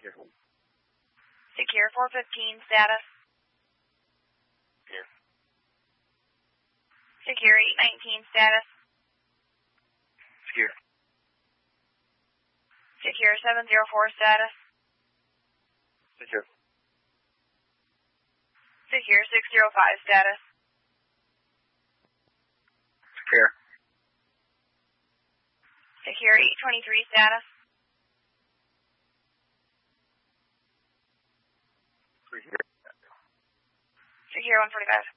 Secure 415 status. Secure. Secure 819 status. Secure. Secure 704 status. Secure. Secure 605 status. Secure. Secure 823 status. Secure. Secure 145.